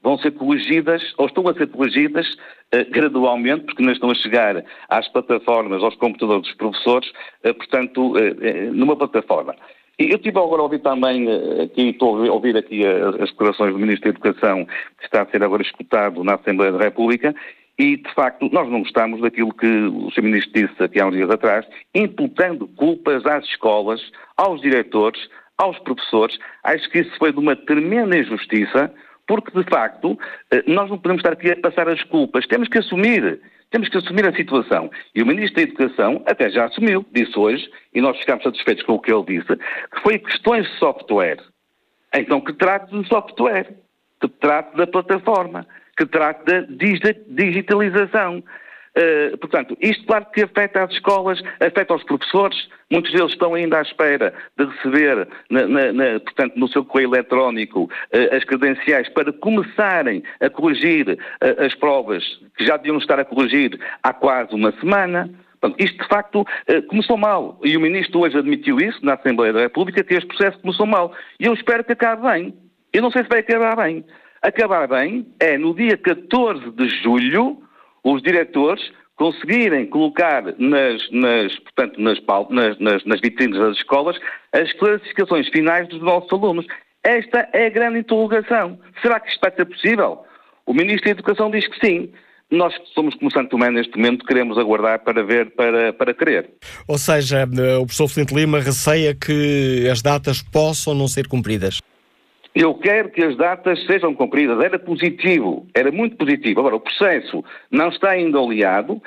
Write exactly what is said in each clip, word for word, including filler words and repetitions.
vão ser corrigidas, ou estão a ser corrigidas uh, gradualmente, porque não estão a chegar às plataformas, aos computadores dos professores, uh, portanto, uh, numa plataforma. E eu estive agora a ouvir também, uh, aqui, estou a ouvir aqui as, as declarações do Ministro da Educação, que está a ser agora escutado na Assembleia da República, e, de facto, nós não gostamos daquilo que o senhor Ministro disse aqui há uns dias atrás, imputando culpas às escolas, aos diretores, aos professores. Acho que isso foi de uma tremenda injustiça, porque, de facto, nós não podemos estar aqui a passar as culpas. Temos que assumir, temos que assumir a situação. E o Ministro da Educação até já assumiu, disse hoje, e nós ficámos satisfeitos com o que ele disse, que foi questões de software. Então, que trate do software, que trate da plataforma, que trate da digitalização. Uh, portanto, isto claro que afeta as escolas, afeta os professores, muitos deles estão ainda à espera de receber, na, na, na, portanto, no seu correio eletrónico, uh, as credenciais para começarem a corrigir uh, as provas que já deviam estar a corrigir há quase uma semana. Portanto, isto de facto uh, começou mal, e o Ministro hoje admitiu isso na Assembleia da República, que este processo começou mal, e eu espero que acabe bem. Eu não sei se vai acabar bem. Acabar bem é no dia catorze de julho os diretores conseguirem colocar nas, nas, portanto, nas, nas, nas vitrines das escolas as classificações finais dos nossos alunos. Esta é a grande interrogação. Será que isto vai ser possível? O Ministro da Educação diz que sim. Nós que somos começantes humanos neste momento queremos aguardar para ver, para, para crer. Ou seja, o professor Flinte Lima receia que as datas possam não ser cumpridas. Eu quero que as datas sejam cumpridas. Era positivo, era muito positivo. Agora, o processo não está ainda oleado.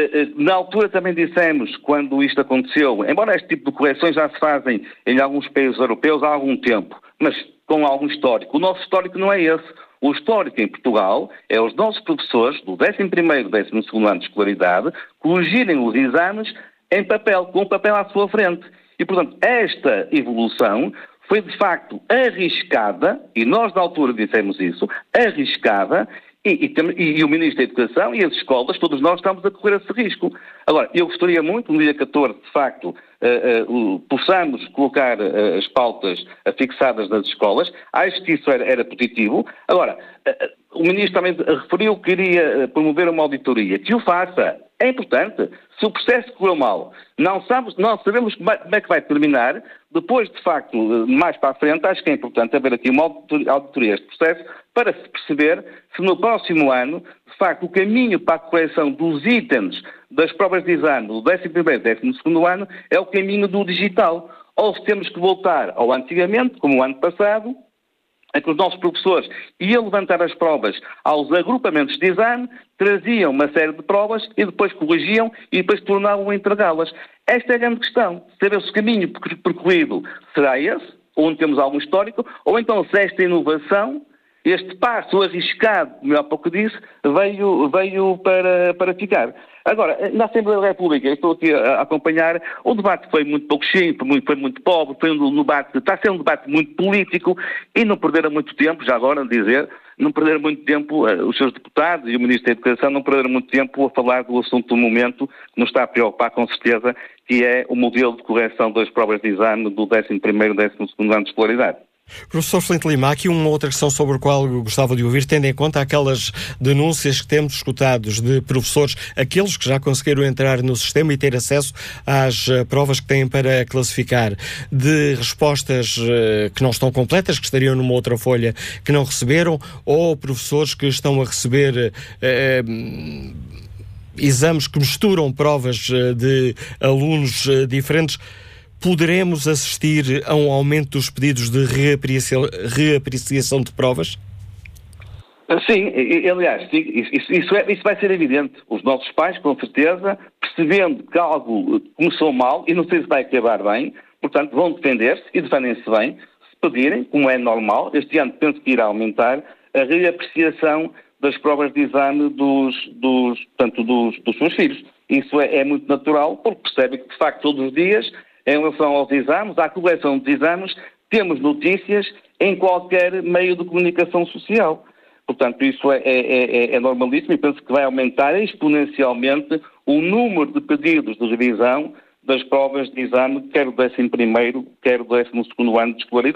Na altura também dissemos, quando isto aconteceu, embora este tipo de correções já se fazem em alguns países europeus há algum tempo, mas com algum histórico. O nosso histórico não é esse. O histórico em Portugal é os nossos professores do décimo primeiro e décimo segundo ano de escolaridade corrigirem os exames em papel, com o papel à sua frente. E, portanto, esta evolução foi de facto arriscada, e nós na altura dissemos isso, arriscada, e, e, e o Ministro da Educação e as escolas, todos nós estamos a correr esse risco. Agora, eu gostaria muito, no dia catorze, de facto, uh, uh, possamos colocar uh, as pautas uh, fixadas nas escolas. Acho que isso era, era positivo. Agora, uh, o Ministro também referiu que iria uh, promover uma auditoria. Que o faça. É importante. Se o processo correu mal, não, sabe, não sabemos como é que vai terminar, depois, de facto, mais para a frente, acho que é importante haver aqui uma auditoria a este processo para se perceber se no próximo ano, de facto, o caminho para a correção dos itens das provas de exame do décimo primeiro e décimo segundo ano é o caminho do digital. Ou se temos que voltar ao antigamente, como o ano passado, em que os nossos professores iam levantar as provas aos agrupamentos de exame, traziam uma série de provas e depois corrigiam e depois tornavam a entregá-las. Esta é a grande questão. Saber se o caminho percorrido será esse, onde temos algum histórico, ou então se esta inovação, este passo arriscado, como eu há pouco disse, veio, veio para, para ficar. Agora, na Assembleia da República, eu estou aqui a acompanhar, o debate foi muito pouco simples, muito, foi muito pobre, foi um debate, está a ser um debate muito político e não perderam muito tempo, já agora dizer, não perderam muito tempo, uh, os seus deputados e o Ministro da Educação não perderam muito tempo a falar do assunto do momento que nos está a preocupar com certeza, que é o modelo de correção das provas de exame do décimo primeiro e décimo segundo ano de escolaridade. Professor Flinte Lima, há aqui uma outra questão sobre a qual eu gostava de ouvir, tendo em conta aquelas denúncias que temos escutados de professores, aqueles que já conseguiram entrar no sistema e ter acesso às uh, provas que têm para classificar, de respostas uh, que não estão completas, que estariam numa outra folha, que não receberam, ou professores que estão a receber uh, exames que misturam provas uh, de alunos uh, diferentes. Poderemos assistir a um aumento dos pedidos de reaprecia... reapreciação de provas? Sim, aliás, isso, isso, é, isso vai ser evidente. Os nossos pais, com certeza, percebendo que algo começou mal e não sei se vai acabar bem, portanto, vão defender-se e defendem-se bem, se pedirem, como é normal. Este ano penso que irá aumentar a reapreciação das provas de exame dos, dos, portanto, dos, dos seus filhos. Isso é, é muito natural, porque percebem que, de facto, todos os dias, em relação aos exames, à correção dos exames, temos notícias em qualquer meio de comunicação social. Portanto, isso é, é, é normalíssimo e penso que vai aumentar exponencialmente o número de pedidos de revisão das provas de exame, quer do décimo primeiro, quer do décimo segundo ano de escolaridade.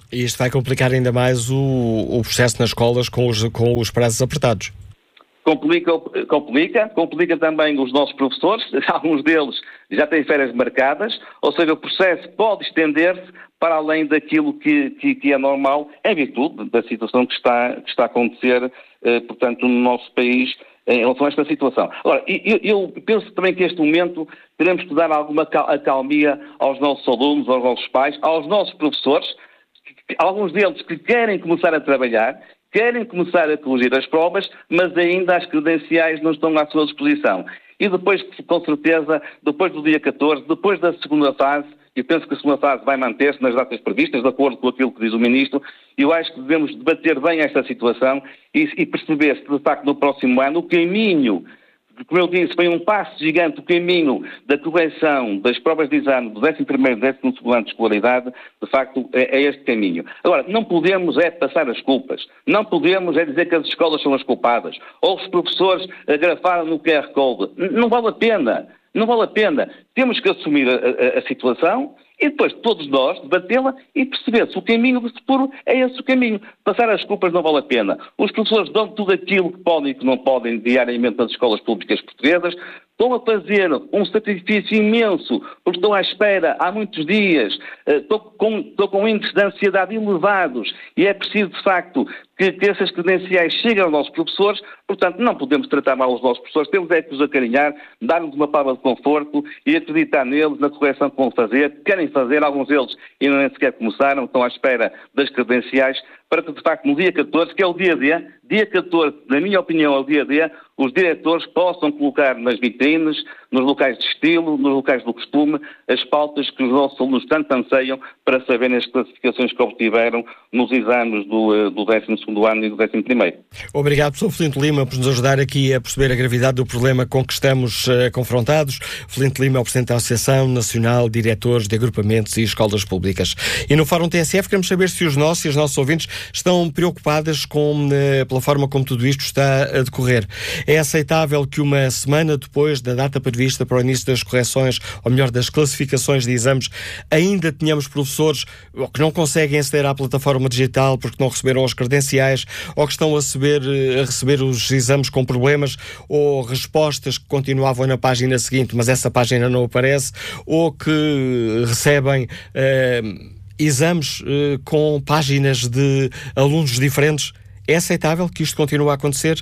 E isto vai complicar ainda mais o, o processo nas escolas com os, com os prazos apertados. Complica, complica, complica também os nossos professores, alguns deles já têm férias marcadas, ou seja, o processo pode estender-se para além daquilo que, que, que é normal, em virtude da situação que está, que está a acontecer, eh, portanto, no nosso país, em relação a esta situação. Agora, eu, eu penso também que neste momento teremos que dar alguma acalmia aos nossos alunos, aos nossos pais, aos nossos professores, alguns deles que querem começar a trabalhar, querem começar a corrigir as provas, mas ainda as credenciais não estão à sua disposição. E depois, com certeza, depois do dia catorze, depois da segunda fase, eu penso que a segunda fase vai manter-se nas datas previstas, de acordo com aquilo que diz o Ministro, e eu acho que devemos debater bem esta situação e, e perceber se, de facto, no próximo ano, o caminho, como eu disse, foi um passo gigante, o caminho da correção das provas de exame do décimo primeiro e décimo segundo ano de escolaridade, de facto, é, é este caminho. Agora, não podemos é passar as culpas, não podemos é dizer que as escolas são as culpadas, ou os professores agrafaram no Q R Code. Não vale a pena, não vale a pena. Temos que assumir a, a, a situação e depois todos nós debatê-la e perceber se o caminho do futuro é esse o caminho. Passar as culpas não vale a pena. Os professores dão tudo aquilo que podem e que não podem diariamente nas escolas públicas portuguesas, estão a fazer um sacrifício imenso, porque estão à espera há muitos dias, estão com, estão com índices de ansiedade elevados e é preciso, de facto, que, que essas credenciais cheguem aos nossos professores. Portanto, não podemos tratar mal os nossos professores, temos é que os acarinhar, dar-nos uma palavra de conforto e acreditar neles, na correção que vão fazer, querem fazer, alguns deles ainda nem sequer começaram, estão à espera das credenciais, para que, de facto, no dia catorze, que é o dia D, dia catorze, na minha opinião, é o dia D, os diretores possam colocar nas vitrines, nos locais de estilo, nos locais do costume, as pautas que os nossos alunos tanto anseiam para saberem as classificações que obtiveram nos exames do, do décimo segundo ano e do décimo primeiro. Obrigado, professor Flinte Lima, por nos ajudar aqui a perceber a gravidade do problema com que estamos uh, confrontados. Flinte Lima é o Presidente da Associação Nacional de Diretores de Agrupamentos e Escolas Públicas. E no Fórum T S F queremos saber se os nossos e os nossos ouvintes estão preocupadas com, uh, pela forma como tudo isto está a decorrer. É aceitável que uma semana depois da data prevista para o início das correções, ou melhor, das classificações de exames, ainda tenhamos professores que não conseguem aceder à plataforma digital porque não receberam as credenciais, ou que estão a receber, a receber os exames com problemas, ou respostas que continuavam na página seguinte, mas essa página não aparece, ou que recebem eh, exames eh, com páginas de alunos diferentes. É aceitável que isto continue a acontecer?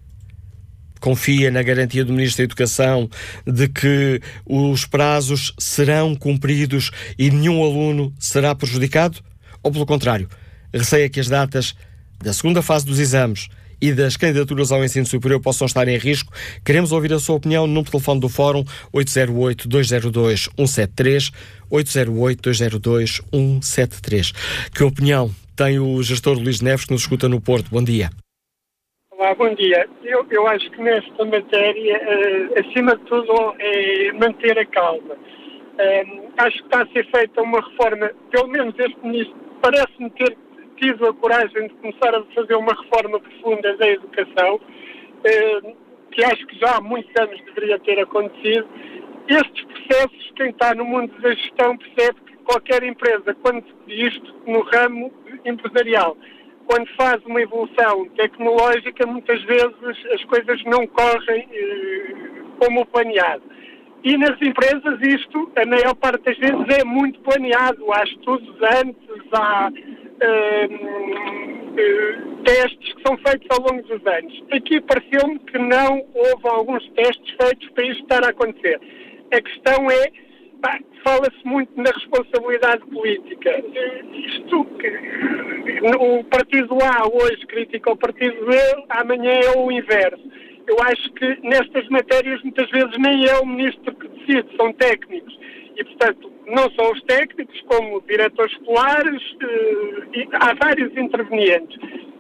Confia na garantia do Ministro da Educação de que os prazos serão cumpridos e nenhum aluno será prejudicado? Ou, pelo contrário, receia que as datas da segunda fase dos exames e das candidaturas ao ensino superior possam estar em risco? Queremos ouvir a sua opinião no telefone do Fórum oito zero oito, dois zero dois, um sete três, oito zero oito, dois zero dois, um sete três. Que opinião tem o gestor Luís Neves, que nos escuta no Porto? Bom dia. Olá, bom dia. Eu, eu acho que nesta matéria, uh, acima de tudo, é manter a calma. Uh, acho que está a ser feita uma reforma, pelo menos este Ministro parece-me ter tido a coragem de começar a fazer uma reforma profunda da educação, uh, que acho que já há muitos anos deveria ter acontecido. Estes processos, quem está no mundo da gestão percebe que qualquer empresa, quando isto no ramo empresarial, quando faz uma evolução tecnológica, muitas vezes as coisas não correm eh, como planeado. E nas empresas isto, a maior parte das vezes, é muito planeado. Há estudos antes, há eh, eh, testes que são feitos ao longo dos anos. Aqui pareceu-me que não houve alguns testes feitos para isto estar a acontecer. A questão é, pá, fala-se muito na responsabilidade política. Isto que o partido A hoje critica o partido B, amanhã é o inverso. Eu acho que nestas matérias muitas vezes nem é o ministro que decide, são técnicos. E, portanto, não são os técnicos, como diretores escolares, e há vários intervenientes.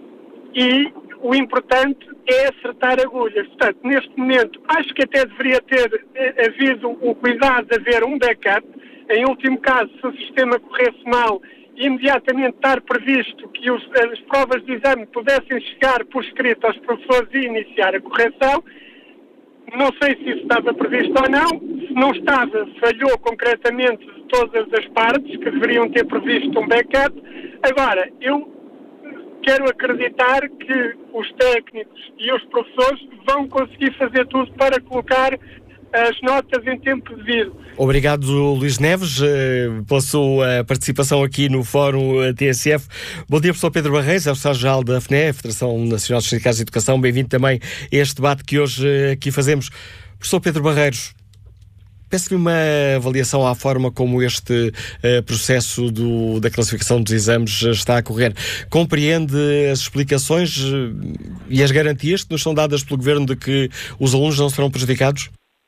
E o importante é acertar agulhas. Portanto, neste momento, acho que até deveria ter havido o cuidado de haver um backup. Em último caso, se o sistema corresse mal, imediatamente estar previsto que os, as provas de exame pudessem chegar por escrito aos professores e iniciar a correção. Não sei se isso estava previsto ou não. Se não estava, falhou concretamente de todas as partes, que deveriam ter previsto um backup. Agora, eu quero acreditar que os técnicos e os professores vão conseguir fazer tudo para colocar as notas em tempo devido. Obrigado, Luís Neves, pela sua participação aqui no Fórum T S F. Bom dia, professor Pedro Barreiros, é o secretário-geral da F N E, a Federação Nacional dos Sindicatos de Educação. Bem-vindo também a este debate que hoje aqui fazemos. Professor Pedro Barreiros, peço-lhe uma avaliação à forma como este uh, processo do, da classificação dos exames está a correr. Compreende as explicações uh, e as garantias que nos são dadas pelo Governo de que os alunos não serão prejudicados?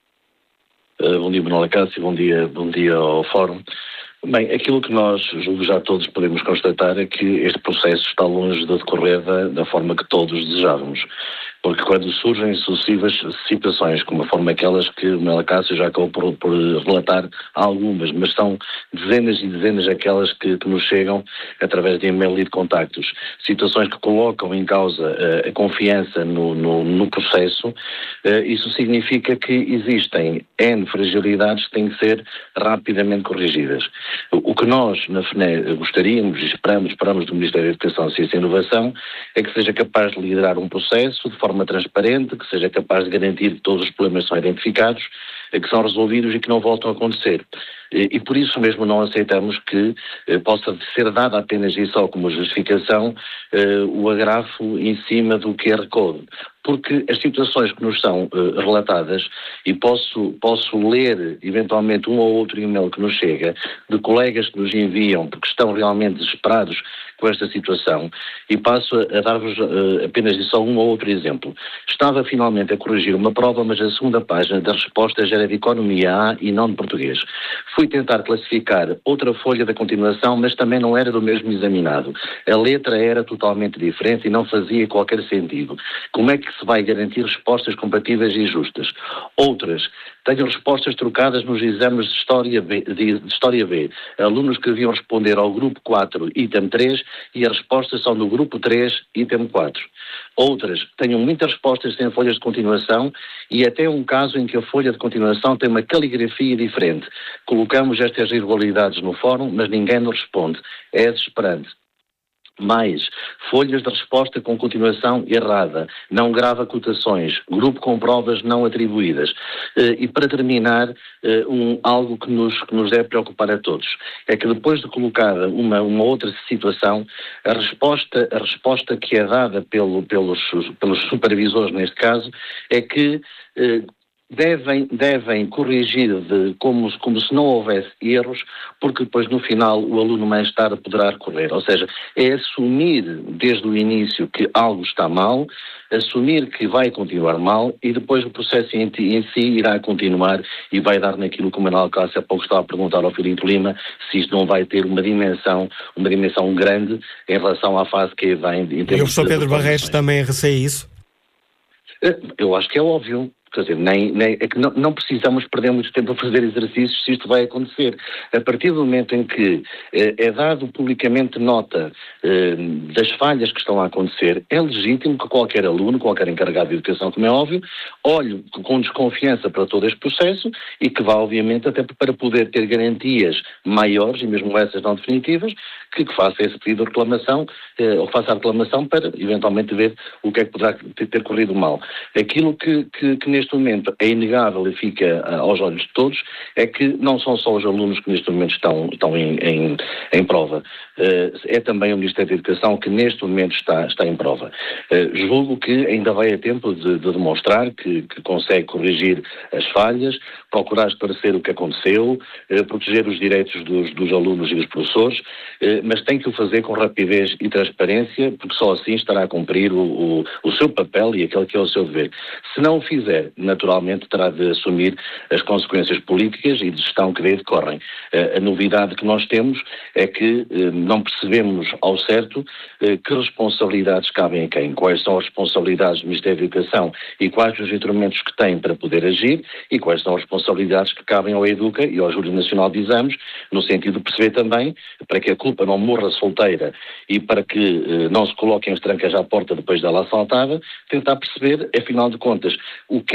Uh, bom dia, Manuel Acácio, bom dia, bom dia ao Fórum. Bem, aquilo que nós, julgo já todos podemos constatar é que este processo está longe de decorrer da, da forma que todos desejávamos. Porque quando surgem sucessivas situações, como a forma aquelas que o Manuel Acácio já acabou por, por relatar algumas, mas são dezenas e dezenas aquelas que, que nos chegam através de e-mail e de contactos. Situações que colocam em causa uh, a confiança no, no, no processo, uh, isso significa que existem N fragilidades que têm que ser rapidamente corrigidas. O, o que nós, na F N E, gostaríamos e esperamos, esperamos do Ministério da Educação, Ciência e Inovação, é que seja capaz de liderar um processo de forma transparente, que seja capaz de garantir que todos os problemas são identificados, que são resolvidos e que não voltam a acontecer. E por isso mesmo não aceitamos que eh, possa ser dada apenas e só como justificação eh, o agrafo em cima do Q R Code. Porque as situações que nos são eh, relatadas, e posso, posso ler eventualmente um ou outro e-mail que nos chega, de colegas que nos enviam porque estão realmente desesperados com esta situação, e passo a, a dar-vos uh, apenas só um ou outro exemplo. Estava finalmente a corrigir uma prova, mas a segunda página das respostas era de Economia A e não de Português. Fui tentar classificar outra folha da continuação, mas também não era do mesmo examinado. A letra era totalmente diferente e não fazia qualquer sentido. Como é que se vai garantir respostas compatíveis e justas? Outras, tenho respostas trocadas nos exames de História B, de, de História B. Alunos que deviam responder ao grupo quatro, item três, e as respostas são do grupo três, item quatro. Outras, tenho muitas respostas sem folhas de continuação e até um caso em que a folha de continuação tem uma caligrafia diferente. Colocamos estas irregularidades no fórum, mas ninguém nos responde. É desesperante. Mais, folhas de resposta com continuação errada, não grava cotações, grupo com provas não atribuídas. E para terminar, um, algo que nos, que nos deve preocupar a todos, é que depois de colocada uma, uma outra situação, a resposta, a resposta que é dada pelo, pelos, pelos supervisores neste caso, é que Devem, devem corrigir de, como, como se não houvesse erros, porque depois no final o aluno mais tarde poderá recorrer. Ou seja, é assumir desde o início que algo está mal, assumir que vai continuar mal e depois o processo em, em si irá continuar e vai dar naquilo que o Manuel Acácio há pouco estava a perguntar ao Filinto Lima, se isto não vai ter uma dimensão, uma dimensão grande em relação à fase que vem. Em termos e o professor Pedro Barreiros também receia isso? Eu acho que é óbvio. Quer dizer, nem, nem, é que não, não precisamos perder muito tempo a fazer exercícios se isto vai acontecer. A partir do momento em que eh, é dado publicamente nota eh, das falhas que estão a acontecer, é legítimo que qualquer aluno, qualquer encarregado de educação, como é óbvio, olhe com desconfiança para todo este processo e que vá, obviamente, até para poder ter garantias maiores, e mesmo essas não definitivas, que, que faça esse pedido de reclamação, eh, ou faça a reclamação para, eventualmente, ver o que é que poderá ter, ter corrido mal. Aquilo que, que, que neste momento é inegável e fica uh, aos olhos de todos, é que não são só os alunos que neste momento estão, estão em, em, em prova. Uh, é também o Ministério da Educação que neste momento está, está em prova. Uh, julgo que ainda vai a tempo de, de demonstrar que, que consegue corrigir as falhas, procurar esclarecer o que aconteceu, uh, proteger os direitos dos, dos alunos e dos professores, uh, mas tem que o fazer com rapidez e transparência, porque só assim estará a cumprir o, o, o seu papel e aquele que é o seu dever. Se não o fizer, naturalmente terá de assumir as consequências políticas e de gestão que daí decorrem. Uh, a novidade que nós temos é que uh, não percebemos ao certo uh, que responsabilidades cabem a quem, quais são as responsabilidades do Ministério da Educação e quais os instrumentos que tem para poder agir e quais são as responsabilidades que cabem ao EDUCA e ao Júri Nacional de Exames, no sentido de perceber também, para que a culpa não morra solteira e para que uh, não se coloquem as trancas à porta depois dela assaltada, tentar perceber, afinal de contas, o que é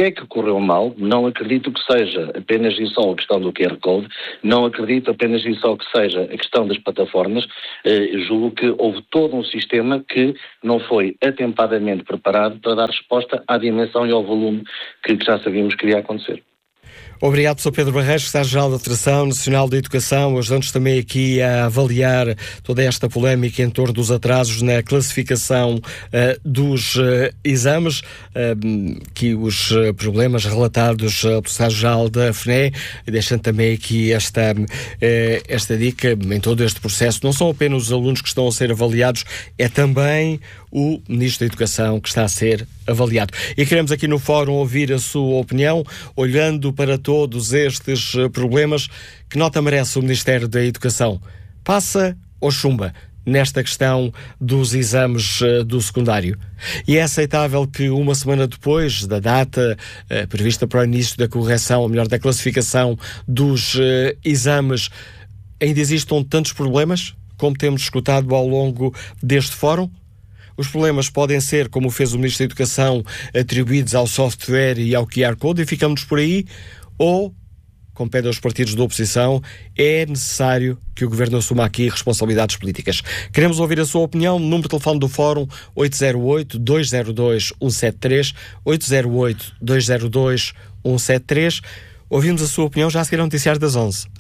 é que correu mal? Não acredito que seja apenas e só a questão do Q R Code, não acredito apenas e só que seja a questão das plataformas. Uh, julgo que houve todo um sistema que não foi atempadamente preparado para dar resposta à dimensão e ao volume que, que já sabíamos que iria acontecer. Obrigado, professor Pedro Barreiros, Secretário-Geral da Federação Nacional da Educação, ajudando-nos também aqui a avaliar toda esta polémica em torno dos atrasos na classificação uh, dos uh, exames, uh, que os uh, problemas relatados uh, pelo Secretário-Geral da F N E, deixando também aqui esta, uh, esta dica em todo este processo. Não são apenas os alunos que estão a ser avaliados, é também o Ministro da Educação que está a ser avaliado. E queremos aqui no Fórum ouvir a sua opinião, olhando para todos estes problemas. Que nota merece o Ministério da Educação? Passa ou chumba nesta questão dos exames uh, do secundário? E é aceitável que uma semana depois da data uh, prevista para o início da correção, ou melhor, da classificação dos uh, exames, ainda existam tantos problemas como temos escutado ao longo deste Fórum? Os problemas podem ser, como fez o Ministro da Educação, atribuídos ao software e ao Q R Code e ficamos por aí, ou, como pedem os partidos da oposição, é necessário que o Governo assuma aqui responsabilidades políticas. Queremos ouvir a sua opinião. Número de telefone do Fórum oito zero oito, dois zero dois, um sete três, oito zero oito, dois zero dois, um sete três. Ouvimos a sua opinião já a seguir ao noticiário das onze.